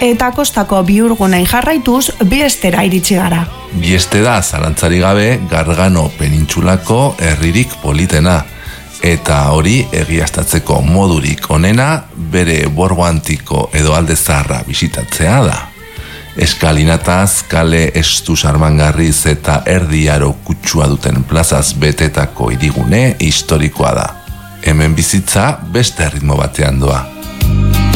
eta kostako bihurgunei jarraituz Biestera iritsi gara. Bieste da, zalantzari gabe, Gargano penintsulako herririk politena. Eta hori egiaztatzeko modurik onena bere Borgo Antiko edo Alde Zaharra bisitatzea da. Eskalinataz, kale estu sarmangarriz eta erdi aro kutsua duten plazaz betetako hirigune historikoa da. Hemen bizitza beste erritmo batean doa.